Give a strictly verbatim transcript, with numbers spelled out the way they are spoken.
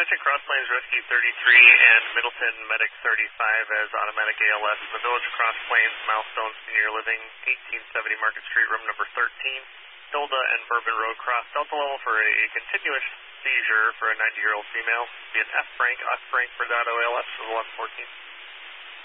attention Cross Plains Rescue thirty-three and Middleton Medic thirty-five as automatic A L S in the Village of Cross Plains, Milestone Senior Living, eighteen seventy Market Street, room number thirteen, Hilda and Bourbon Road Cross, Delta level for a continuous seizure for a ninety-year-old female. Be an F Frank, F Frank for that O L S, eleven fourteen.